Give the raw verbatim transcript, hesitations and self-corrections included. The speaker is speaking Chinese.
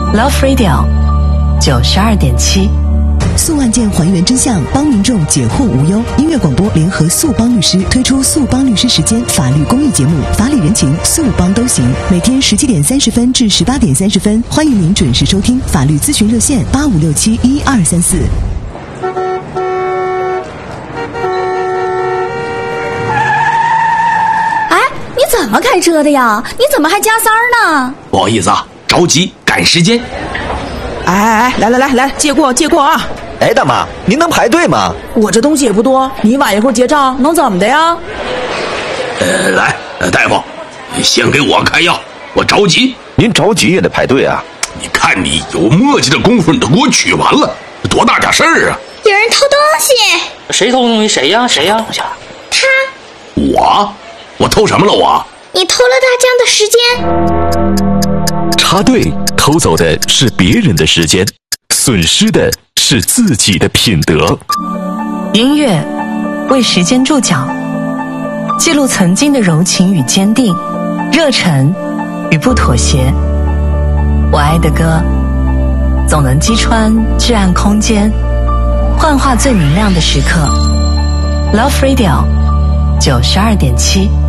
Love Radio 九十二点七。 速案件还原真相，帮民众解惑无忧。音乐广播联合速帮律师推出速帮律师时间法律公益节目，法理人情，速帮都行。每天十七点三十分至十八点三十分，欢迎您准时收听。法律咨询热线八五六七一二三四。 哎，你怎么开车的呀？你怎么还加塞儿呢？ 不好意思啊，着急赶时间。 哎哎哎，来来来来，借过借过啊！ 哎，大妈，您能排队吗？ 我这东西也不多，你晚一会儿结账能怎么的呀？ 呃，来，呃，大夫，先给我开药，我着急。 您着急也得排队啊！ 你看你有墨迹的功夫，你都给我取完了，多大点事儿啊！ 有人偷东西！ 谁偷东西？谁呀？谁呀？ 他。 我？我偷什么了？我？ 你偷了大江的时间。 插队偷走的是别人的时间，损失的是自己的品德。 音乐为时间注脚，记录曾经的柔情与坚定，热忱与不妥协。我爱的歌总能击穿至暗空间，幻化最明亮的时刻。Love Radio 九十二点七。